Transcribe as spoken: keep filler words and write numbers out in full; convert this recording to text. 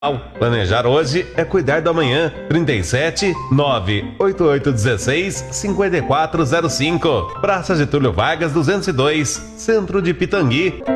Planejar hoje é cuidar do amanhã. trinta e sete, nove oito oito um seis, cinco quatro zero cinco. Praça Getúlio Vargas duzentos e dois, Centro de Pitangui.